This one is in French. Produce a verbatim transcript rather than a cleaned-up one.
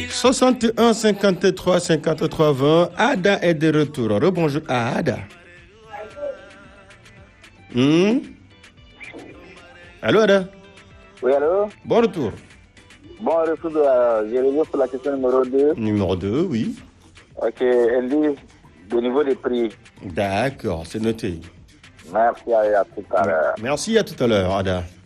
soixante et un cinquante-trois cinquante-trois vingt. Ada est de retour. Rebonjour à Ada. Hmm? Allô, Ada? Oui, allô? Bon retour. Bon retour, euh, je reviens pour la question numéro deux. Numéro deux, oui. Ok, elle dit au niveau des prix. D'accord, c'est noté. Merci, à, à tout à l'heure. Merci, à tout à l'heure, Ada.